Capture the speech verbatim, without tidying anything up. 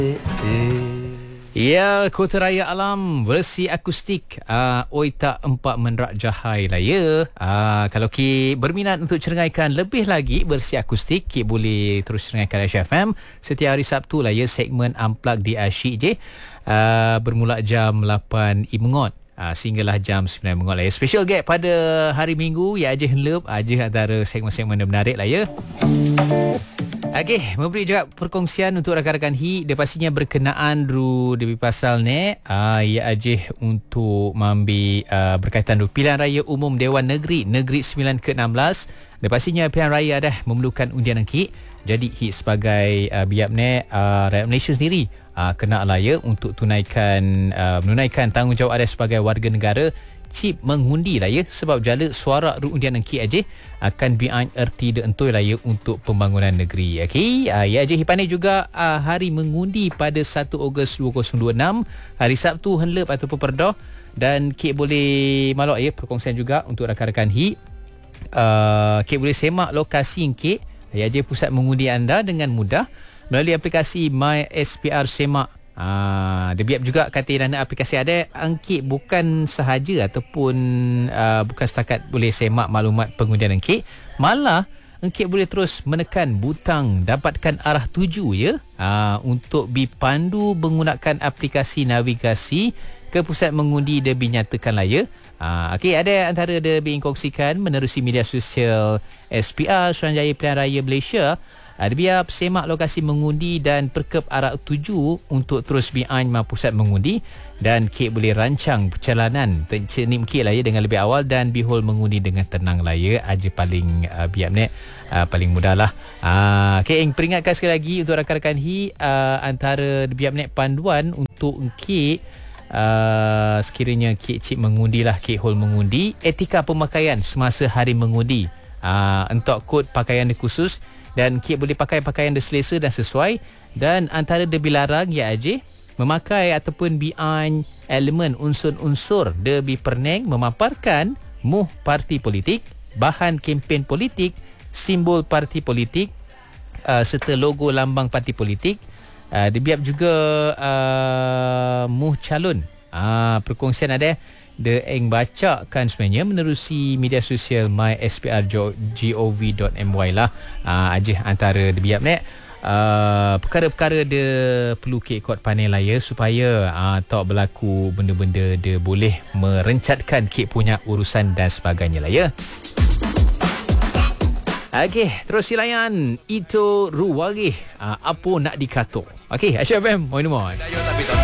Ya, Kota Raya Alam versi akustik uh, Oi Tak Empat Menrak Jahai lah ya. Uh, kalau Ki berminat untuk cerengaikan lebih lagi versi akustik, Ki boleh terus cerengaikan Aisyah F M setiap hari Sabtu lah ya, segmen Unplug di Asyik je, uh, bermula jam lapan I mengot uh, sehinggalah jam sembilan mengot lah ya. Special gap pada hari Minggu ya, aja henlep aja antara segmen-segmen yang menarik lah ya. Okey, memberi juga perkongsian untuk rakan-rakan Hi. Dia pastinya berkenaan ru lebih pasal ni. Ah, ia aja untuk mambi uh, berkaitan ru pilihan raya umum Dewan Negeri Negeri sembilan ke enam belas. Dia pastinya pilihan raya dah memerlukan undian Hi. Jadi Hi sebagai uh, biap ni uh, rakyat Malaysia sendiri uh, kena lah ya untuk tunaikan uh, menunaikan tanggungjawab ada sebagai warga negara, cip mengundi lah ya, sebab jala suara ru undian engki aja akan bian erti de entoi lah ya untuk pembangunan negeri. Okey, uh, ya aja hipane juga uh, hari mengundi pada satu Ogos dua ribu dua puluh enam, hari Sabtu henlep ataupun perdah, dan Kik boleh malak ya perkongsian juga untuk rakan-rakan Hi. Uh, Kik boleh semak lokasi Kik ya aja pusat mengundi anda dengan mudah melalui aplikasi My S P R Semak. Ah, dia biap juga kata dana aplikasi ada angkit bukan sahaja ataupun uh, bukan setakat boleh semak maklumat pengundian angkit, malah angkit boleh terus menekan butang dapatkan arah tuju ya, ah, untuk dipandu menggunakan aplikasi navigasi ke pusat mengundi dia dinyatakan lah ya. Ah, okey, ada antara dia dikongsikan menerusi media sosial S P R Suruhanjaya Pilihan Raya Malaysia. Ada biar semak lokasi mengundi dan perkep arah tuju untuk terus bian ma pusat mengundi, dan Kik boleh rancang perjalanan tercenim Kik lah ya dengan lebih awal dan bihol mengundi dengan tenang lah ya, aja paling uh, biap ni uh, paling mudah lah. Uh, Kik yang peringatkan sekali lagi untuk rakan-rakan Hi, uh, antara biap ni panduan untuk Kik uh, sekiranya Kik cip mengundi lah, Kik hol mengundi, etika pemakaian semasa hari mengundi. Uh, untuk kod pakaian khusus, dan Kik boleh pakai pakaian yang selesa dan sesuai, dan antara dia dilarang ya aje memakai ataupun bian elemen unsur-unsur dia perneng memaparkan muh parti politik, bahan kempen politik, simbol parti politik uh, serta logo lambang parti politik. Uh, dia biap juga uh, muh calon. Uh, perkongsian ada dia eng baca kan sebenarnya menerusi media sosial my s p r dot gov dot m y lah. Uh, aja antara dia biap ni uh, perkara-perkara dia perlu Kik kod panel lah ya, supaya uh, tak berlaku benda-benda dia boleh merencatkan Kik punya urusan dan sebagainya lah ya. Okey, terus silayan itu ruwagi uh, apa nak dikata. Okey, Aisyah F M, mohon mohon.